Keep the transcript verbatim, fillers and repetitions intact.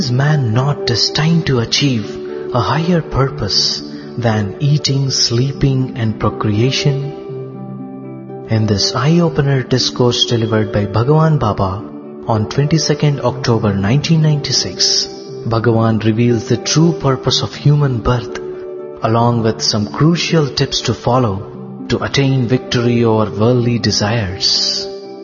Is man not destined to achieve a higher purpose than eating, sleeping and procreation? In this eye-opener discourse delivered by Bhagavan Baba on twenty-second October nineteen ninety-six, Bhagavan reveals the true purpose of human birth along with some crucial tips to follow to attain victory over worldly desires.